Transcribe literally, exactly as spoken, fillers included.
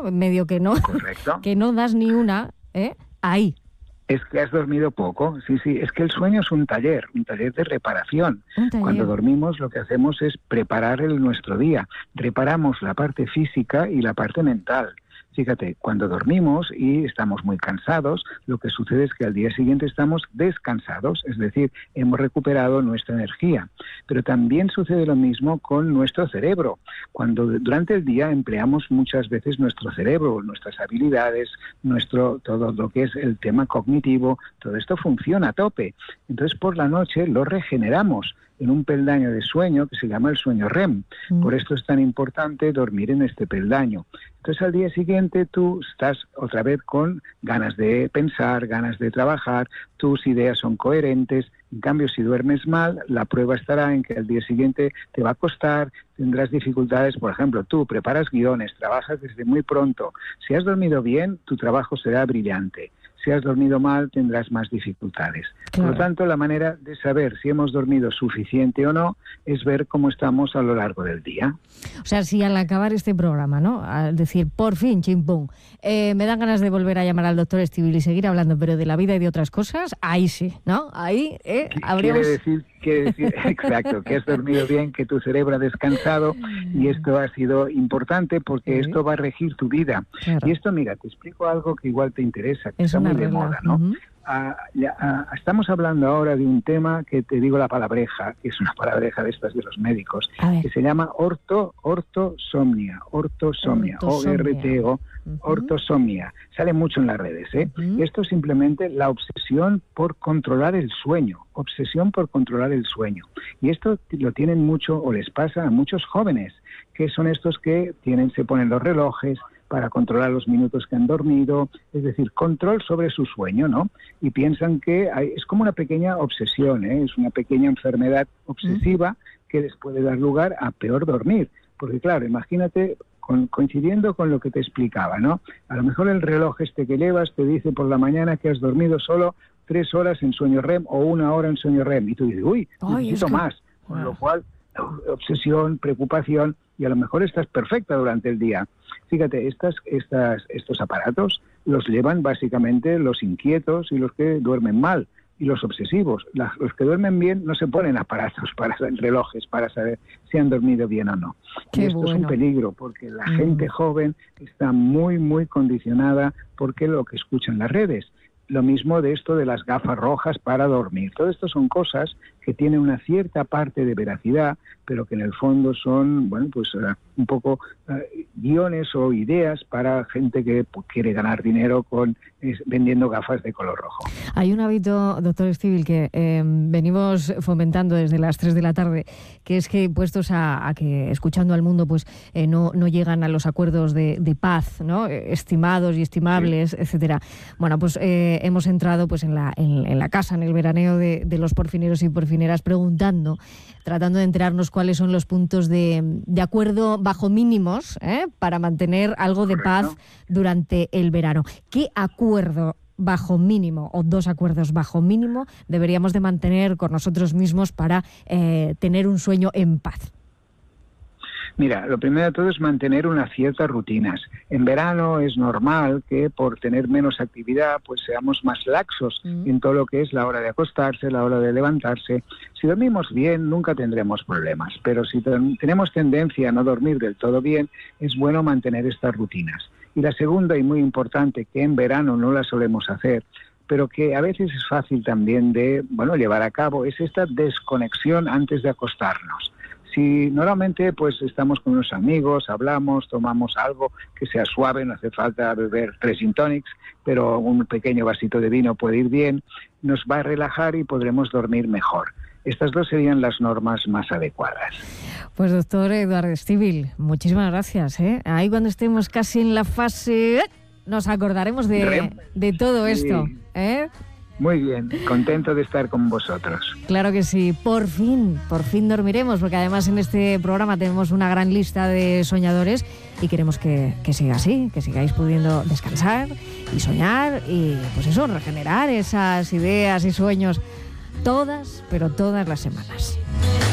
¿no? Medio que no, Correcto. que no das ni una, ¿eh? Ahí. Es que has dormido poco, sí, sí, es que el sueño es un taller, un taller de reparación. Un taller. Cuando dormimos lo que hacemos es preparar el, nuestro día, reparamos la parte física y la parte mental. Fíjate, cuando dormimos y estamos muy cansados, lo que sucede es que al día siguiente estamos descansados, es decir, hemos recuperado nuestra energía. Pero también sucede lo mismo con nuestro cerebro. Cuando durante el día empleamos muchas veces nuestro cerebro, nuestras habilidades, nuestro todo lo que es el tema cognitivo, todo esto funciona a tope. Entonces por la noche lo regeneramos en un peldaño de sueño que se llama el sueño R E M. Mm. Por esto es tan importante dormir en este peldaño. Entonces al día siguiente tú estás otra vez con ganas de pensar, ganas de trabajar, tus ideas son coherentes. En cambio, si duermes mal, la prueba estará en que al día siguiente te va a costar, tendrás dificultades. Por ejemplo, tú preparas guiones, trabajas desde muy pronto. Si has dormido bien, tu trabajo será brillante. Si has dormido mal, tendrás más dificultades. Claro. Por lo tanto, la manera de saber si hemos dormido suficiente o no es ver cómo estamos a lo largo del día. O sea, si al acabar este programa, ¿no? Al decir, por fin, chimpum, eh, me dan ganas de volver a llamar al doctor Estíbal y seguir hablando, pero de la vida y de otras cosas, ahí sí, ¿no? Ahí eh, habríamos... Quiere decir, quiere decir, exacto, que has dormido bien, que tu cerebro ha descansado, y esto ha sido importante porque sí. esto va a regir tu vida. Claro. Y esto, mira, te explico algo que igual te interesa, que es está muy de moda, ¿no? Uh-huh. Ah, ya, ah, estamos hablando ahora de un tema que te digo la palabreja, que es una palabreja de estas de los médicos, que se llama orto, ortosomnia, ortosomnia, O R T O, uh-huh. ortosomnia. Sale mucho en las redes, ¿eh? Uh-huh. Esto es simplemente la obsesión por controlar el sueño, obsesión por controlar el sueño. Y esto lo tienen mucho, o les pasa a muchos jóvenes, que son estos que tienen, se ponen los relojes para controlar los minutos que han dormido, es decir, control sobre su sueño, ¿no? Y piensan que hay, es como una pequeña obsesión, ¿eh? Es una pequeña enfermedad obsesiva mm. que les puede dar lugar a peor dormir. Porque claro, imagínate, con, coincidiendo con lo que te explicaba, ¿no? A lo mejor el reloj este que llevas te dice por la mañana que has dormido solo tres horas en sueño R E M o una hora en sueño R E M. Y tú dices, uy, Ay, necesito es que... más. Con ah. lo cual, obsesión, preocupación, y a lo mejor estás perfecta durante el día. Fíjate, estas, estas, estos aparatos los llevan básicamente los inquietos y los que duermen mal, y los obsesivos. Las, los que duermen bien no se ponen aparatos, para relojes, para saber si han dormido bien o no. Qué y esto bueno. es un peligro, porque la mm. gente joven está muy, muy condicionada porque lo que escuchan las redes. Lo mismo de esto de las gafas rojas para dormir. Todo esto son cosas que tienen una cierta parte de veracidad, pero que en el fondo son, bueno, pues uh, un poco uh, guiones o ideas para gente que pues, quiere ganar dinero con eh, vendiendo gafas de color rojo. Hay un hábito, doctor Estíbal, que eh, venimos fomentando desde las tres de la tarde, que es que puestos a, a que, escuchando al mundo, pues eh, no, no llegan a los acuerdos de, de paz, ¿no? Estimados y estimables, sí. etcétera. Bueno, pues eh, hemos entrado pues en la, en, en la casa, en el veraneo de, de los porfineros y porfineras, preguntando, tratando de enterarnos cuáles son los puntos de, de acuerdo bajo mínimos ¿eh? para mantener algo de paz durante el verano. ¿Qué acuerdo bajo mínimo o dos acuerdos bajo mínimo deberíamos de mantener con nosotros mismos para eh, tener un sueño en paz? Mira, lo primero de todo es mantener unas ciertas rutinas. En verano es normal que por tener menos actividad pues seamos más laxos mm. en todo lo que es la hora de acostarse, la hora de levantarse. Si dormimos bien nunca tendremos problemas, pero si ten- tenemos tendencia a no dormir del todo bien, es bueno mantener estas rutinas. Y la segunda y muy importante, que en verano no la solemos hacer, pero que a veces es fácil también de bueno llevar a cabo, es esta desconexión antes de acostarnos. Si normalmente pues estamos con unos amigos, hablamos, tomamos algo que sea suave, no hace falta beber tres gin tonics, pero un pequeño vasito de vino puede ir bien, nos va a relajar y podremos dormir mejor. Estas dos serían las normas más adecuadas. Pues doctor Eduardo Estíbal, muchísimas gracias. ¿eh? Ahí cuando estemos casi en la fase, nos acordaremos de, de todo sí. esto. ¿eh? Muy bien, contento de estar con vosotros. Claro que sí, por fin, por fin dormiremos, porque además en este programa tenemos una gran lista de soñadores y queremos que, que siga así, que sigáis pudiendo descansar y soñar y pues eso, regenerar esas ideas y sueños todas, pero todas las semanas.